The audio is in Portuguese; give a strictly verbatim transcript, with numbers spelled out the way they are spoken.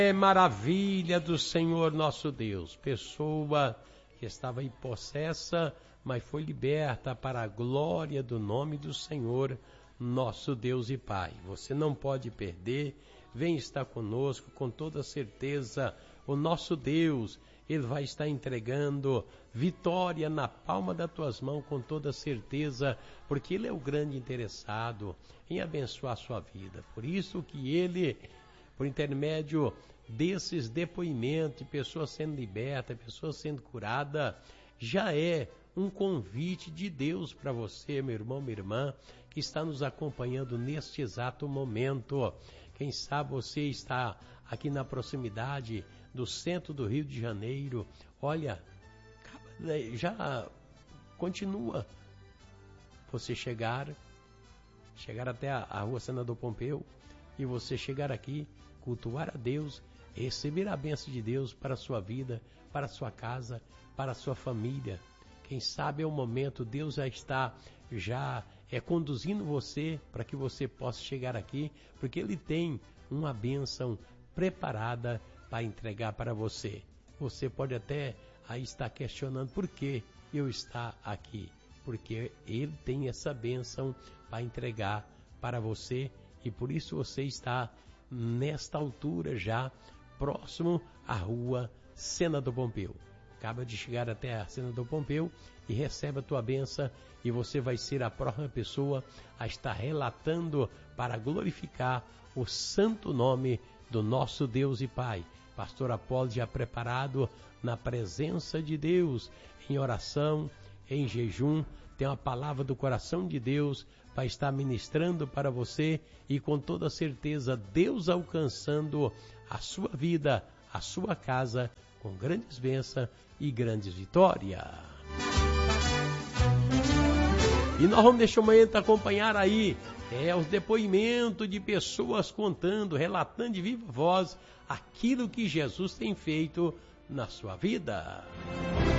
É maravilha do Senhor nosso Deus. Pessoa que estava impossessa, mas foi liberta para a glória do nome do Senhor nosso Deus e Pai. Você não pode perder. Vem estar conosco com toda certeza. O nosso Deus, Ele vai estar entregando vitória na palma das tuas mãos com toda certeza, porque Ele é o grande interessado em abençoar a sua vida. Por isso que Ele, por intermédio desses depoimentos de pessoas sendo libertas, pessoas sendo curadas, já é um convite de Deus para você, meu irmão, minha irmã, que está nos acompanhando neste exato momento. Quem sabe você está aqui na proximidade do centro do Rio de Janeiro. Olha, já continua você chegar, chegar até a, a rua Senador Pompeu, e você chegar aqui, cultuar a Deus, receber a bênção de Deus para a sua vida, para a sua casa, para a sua família. Quem sabe é o momento, Deus já está já é conduzindo você para que você possa chegar aqui, porque Ele tem uma bênção preparada para entregar para você. Você pode até aí estar questionando por que eu estou aqui, porque Ele tem essa bênção para entregar para você, e por isso você está nesta altura já próximo à rua Senador Pompeu. Acaba de chegar até a Senador Pompeu e recebe a tua bênção, e você vai ser a próxima pessoa a estar relatando para glorificar o santo nome do nosso Deus e Pai. Pastor Apolo já preparado na presença de Deus, em oração, em jejum, tem uma palavra do coração de Deus para estar ministrando para você, e com toda certeza Deus alcançando a sua vida, a sua casa, com grandes bênçãos e grandes vitórias. E nós vamos neste momento acompanhar aí é, os depoimentos de pessoas contando, relatando de viva voz aquilo que Jesus tem feito na sua vida.